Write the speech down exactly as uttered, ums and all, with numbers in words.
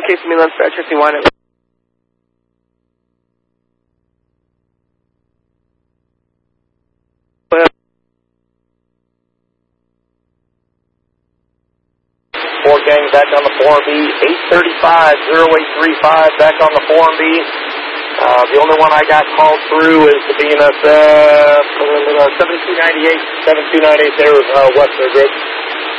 Casey Milan, Star Trixie one. Four gang back on the four B, eight thirty-five, zero eight three five back on the four B. Uh, the only one I got called through is the B N S uh, seventy-two ninety-eight, seventy-two ninety-eight there was uh, Western Grid.